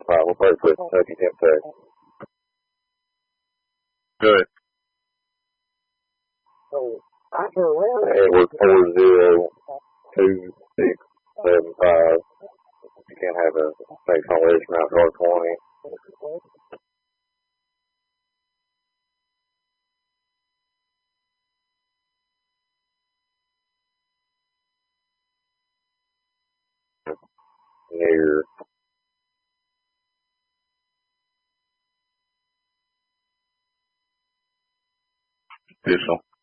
We'll probably put Kentucky Temp Tech. Good. It was 40265. You can't have a next on Richmond out car 20. Near Official.